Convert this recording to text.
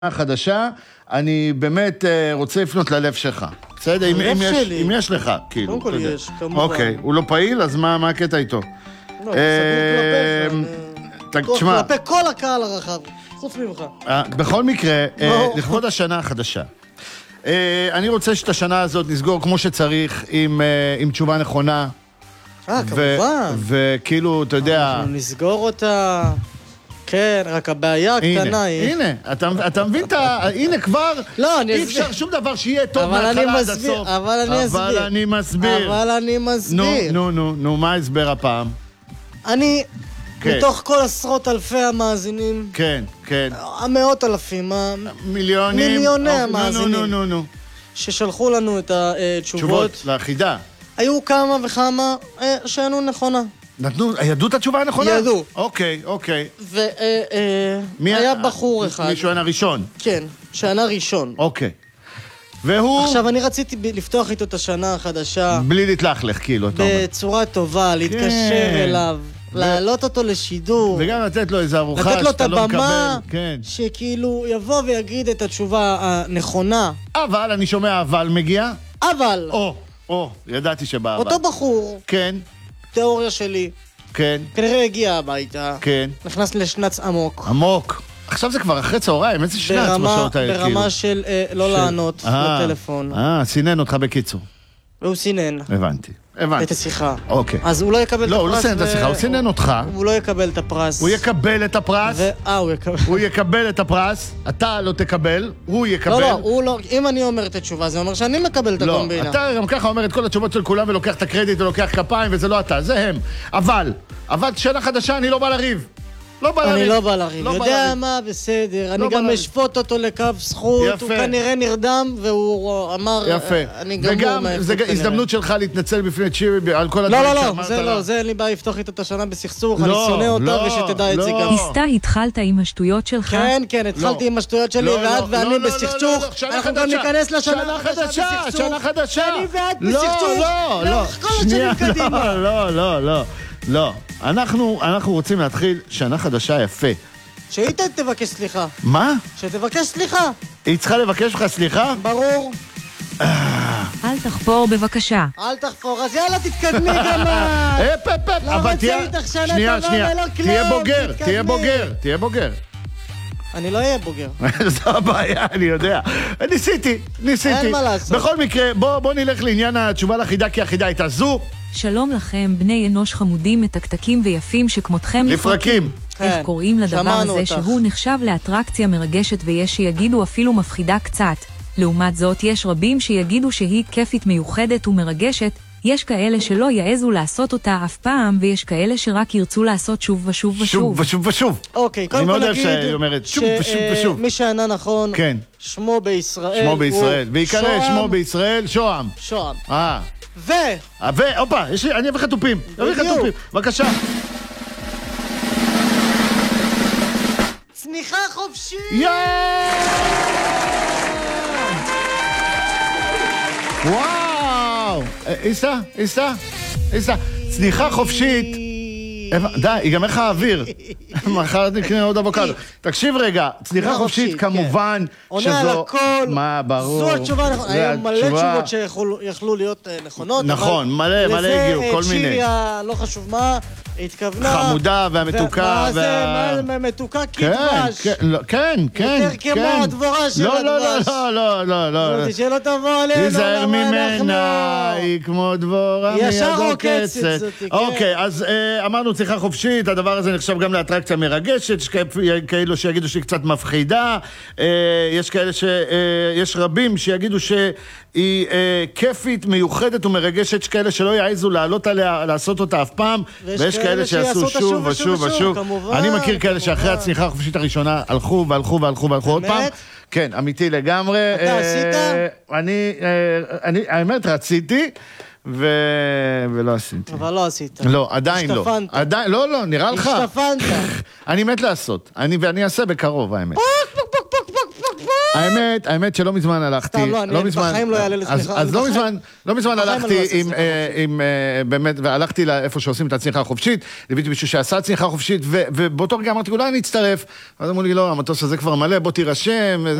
חדשה, אני באמת רוצה לפנות ללב שלך. בסדר? אם יש לך, כאילו. קודם כל יש, כמובן. אוקיי, הוא לא פעיל, אז מה הקטע איתו? לא, סגור כלפיך. כלפי כל הקהל הרחב, חוץ ממך. בכל מקרה, לכבוד השנה החדשה. אני רוצה שאת השנה הזאת נסגור כמו שצריך, עם תשובה נכונה. כמובן. וכאילו, אתה יודע... אנחנו נסגור אותה... כן, רק הבעיה הקטנה היא... הנה, אתה מבין את ה... הנה כבר, אי אפשר שום דבר שיהיה טוב מההתחלה עד הסוף. אבל אני מסביר. נו, מה ההסבר הפעם? אני, מתוך כל עשרות אלפי המאזינים, כן. המאות אלפים, מיליוני המאזינים, ששלחו לנו את התשובות. לאחידה. היו כמה וכמה שענו נכונה. ידעו את התשובה הנכונה? ידעו. אוקיי. והיה בחור אחד. מישהו ענה ראשון? כן, שענה ראשון. אוקיי. והוא... עכשיו, אני רציתי לפתוח איתו את השנה החדשה. בלי להתלכלך, כאילו, אתה אומר. בצורה טובה, להתקשר אליו, להעלות אותו לשידור. וגם לתת לו איזו ארוחה שאתה לא מקבל. לתת לו את הבמה, שכאילו יבוא ויגיד את התשובה הנכונה. אבל, אני שומע אבל מגיע. אבל. ידעתי שבא אבל. אותו בחור. כן. תיאוריה שלי. כן. כנראה הגיע הביתה. כן. נכנס לשנץ עמוק. עמוק. עכשיו זה כבר אחרי צהריים, איזה שנץ בשעות האלה, כאילו. ברמה של לא לענות לטלפון. סינן אותך בקיצור. והוא סינן. הבנתי. את השיחה. אוקיי. אז הוא לא יקבל את הפרס. לא, הוא לא סינן את השיחה, הוא סינן אותך. הוא לא יקבל את הפרס. הוא יקבל את הפרס. הוא יקבל. הוא יקבל את הפרס, אתה לא תקבל, הוא יקבל. לא, הוא לא, אם אני אומר את התשובה, זה אומר שאני מקבל את הקומבינה. לא, אתה גם ככה אומר את כל התשובות של כולם ולוקח את הקרדיט ולוקח כפיים, וזה לא אתה, זה הם. אבל שנה חדשה אני לא בא לריב. אני לא בא לריב, יודע מה, בסדר, אני גם אשפוט אותו לקו זכות, הוא כנראה נרדם, והוא אמר, אני גמור וגם, זו הזדמנות שלך להתנצל בפני צ'ירי על כל הדברים שאמרת לה. לא, זה אין לי בעיה לפתוח איתו את השנה בסכסוך, אני שונא אותה ושתדע את זה גם. הסתה, התחלת עם השטויות שלך? כן, התחלתי עם השטויות שלי, ואת ואני בסכסוך, אנחנו גם ניכנס לשנה חדשה, שנה חדשה. אני ואת בסכסוך, לאורך כל השנים קדימה. לא, אנחנו רוצים להתחיל שנה חדשה יפה. שהיא תבקש סליחה. מה? שתבקש סליחה. היא צריכה לבקש לך סליחה? ברור. אל תחפור בבקשה. אל תחפור, אז יאללה תתקדמי גם אבל שנייה, תהיה בוגר. אני לא אהיה בוגר. זו הבעיה, אני יודע. ניסיתי. אין מה לעשות. בכל מקרה, בוא נלך לעניין התשובה לחידה, כי החידה הייתה זו. שלום לכם, בני אנוש חמודים, מתקתקים ויפים שכמותכם לפרקים. איך קוראים לדבר הזה שהוא נחשב לאטרקציה מרגשת ויש שיגידו אפילו מפחידה קצת. לעומת זאת, יש רבים שיגידו שהיא כיפית מיוחדת ומרגשת, יש כאלה שלא יעזו לעשות אותה אף פעם, ויש כאלה שרק ירצו לעשות שוב ושוב. אוקיי, קודם כל נגיד שמי שענה נכון, שמו בישראל, ויקרא שמו בישראל שוהם. הופה, אני אביא חטופים. בבקשה. צניחה חופשית! וואו! איסה. צניחה חופשית. די, ייגמר לך האוויר. מחר נקנה עוד אבוקדו. תקשיב רגע, צניחה חופשית כמובן שזו... עונה על הכל. מה, ברור. זו התשובה נכונה. היו מלא תשובות שיכלו להיות נכונות. נכון, מלא הגיעו, כל מיני. לזה צ'יריה, לא חשוב מה, התכוונה. חמודה והמתוקה. מה זה, מתוקה כדבש. כן. יותר כמו הדבורה של הדבש. לא. זה שלא תבוא עלינו. תיזהר ממנה, היא כמו דבורה ישר עוקצת. אוקיי, אז אמרנו צניחה חופשית, הדבר הזה נחשב גם לאטרקציה מרגשת, יש כאלו שיגידו שהיא קצת מפחידה, יש רבים שיגידו שהיא כיפית, מיוחדת ומרגשת, יש כאלה שלא יעזו לעלות עליה, לעשות אותה אף פעם, ויש כאלה שיעשו שוב ושוב. אני מכיר כאלה שאחרי הצניחה החופשית הראשונה הלכו עוד פעם. כן, אמיתי לגמרי. אתה עשית? האמת רציתי, ולא עשיתי. אבל לא עשית. לא, עדיין לא. השתפנת. לא, נראה לך. השתפנת. אני מת לעשות. ואני אעשה בקרוב, האמת. פוק. האמת שלא מזמן הלכתי, לא מזמן, בחיים לא יעלה לצמיחה. אז לא מזמן הלכתי באמת, והלכתי לאיפה שעושים את הצניחה החופשית, ליוויתי מישהו שעשה צניחה חופשית, ובאותו רגע אמרתי, אולי אני אצטרף, אז אמרו לי, לא, המטוס הזה כבר מלא, בוא תירשם,